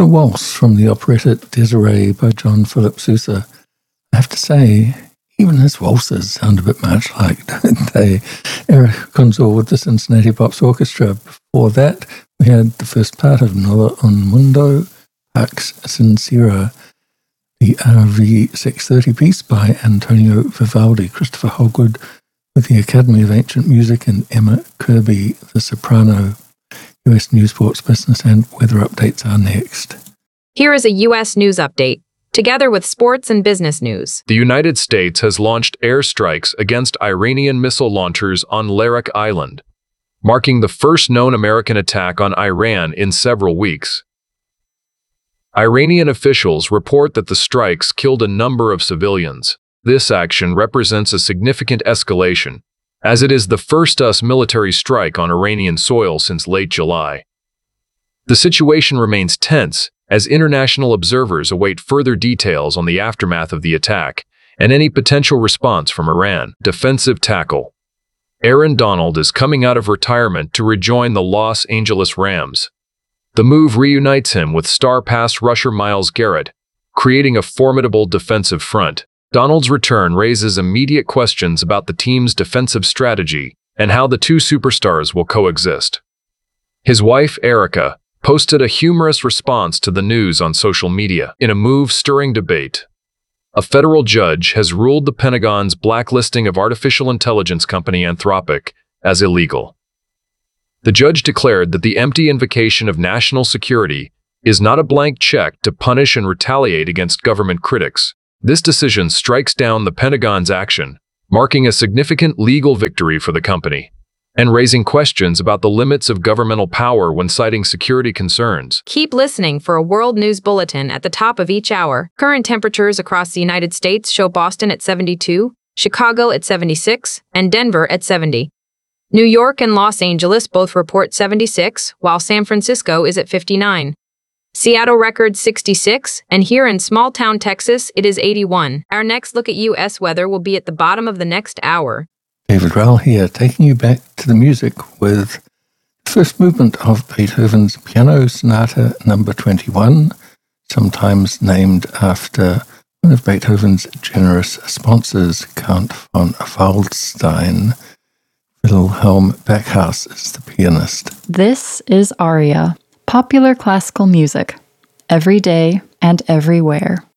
A waltz from the operetta Desiree by John Philip Sousa. I have to say, even his waltzes sound a bit much like, don't they? Eric Conzor with the Cincinnati Pops Orchestra. Before that, we had the first part of Nova Un Mundo, Pax Sincera, the RV 630 piece by Antonio Vivaldi, Christopher Hogwood with the Academy of Ancient Music, and Emma Kirby, the soprano. U.S. News, Sports, Business, and weather updates are next. Here is a U.S. news update, together with sports and business news. The United States has launched airstrikes against Iranian missile launchers on Larak Island, marking the first known American attack on Iran in several weeks. Iranian officials report that the strikes killed a number of civilians. This action represents a significant escalation, as it is the first U.S. military strike on Iranian soil since late July. The situation remains tense as international observers await further details on the aftermath of the attack and any potential response from Iran. Defensive tackle Aaron Donald is coming out of retirement to rejoin the Los Angeles Rams. The move reunites him with star pass rusher Myles Garrett, creating a formidable defensive front. Donald's return raises immediate questions about the team's defensive strategy and how the two superstars will coexist. His wife, Erica, posted a humorous response to the news on social media. In a move stirring debate, a federal judge has ruled the Pentagon's blacklisting of artificial intelligence company Anthropic as illegal. The judge declared that the empty invocation of national security is not a blank check to punish and retaliate against government critics. This decision strikes down the Pentagon's action, marking a significant legal victory for the company, and raising questions about the limits of governmental power when citing security concerns. Keep listening for a world news bulletin at the top of each hour. Current temperatures across the United States show Boston at 72, Chicago at 76, and Denver at 70. New York and Los Angeles both report 76, while San Francisco is at 59. Seattle records 66, and here in small-town Texas, it is 81. Our next look at U.S. weather will be at the bottom of the next hour. David Rowell here, taking you back to the music with the first movement of Beethoven's Piano Sonata No. 21, sometimes named after one of Beethoven's generous sponsors, Count von Waldstein. Wilhelm Backhaus is the pianist. This is Aria. Popular classical music, every day and everywhere.